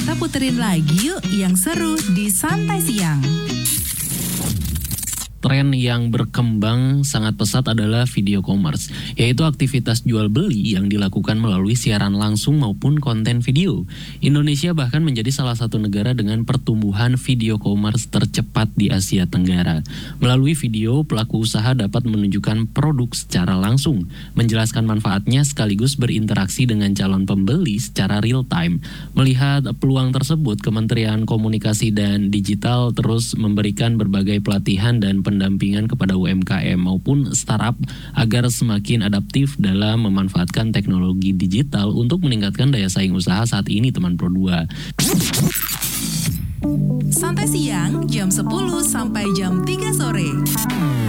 Kita puterin lagi yuk yang seru di Santai Siang. Tren yang berkembang sangat pesat adalah video commerce, yaitu aktivitas jual beli yang dilakukan melalui siaran langsung maupun konten video. Indonesia bahkan menjadi salah satu negara dengan pertumbuhan video commerce tercepat di Asia Tenggara. Melalui video, pelaku usaha dapat menunjukkan produk secara langsung, menjelaskan manfaatnya sekaligus berinteraksi dengan calon pembeli secara real time. Melihat peluang tersebut, Kementerian Komunikasi dan Digital terus memberikan berbagai pelatihan dan pendampingan kepada UMKM maupun startup agar semakin adaptif dalam memanfaatkan teknologi digital untuk meningkatkan daya saing usaha saat ini, teman Pro 2. Santai Siang jam 10 sampai jam 3 sore.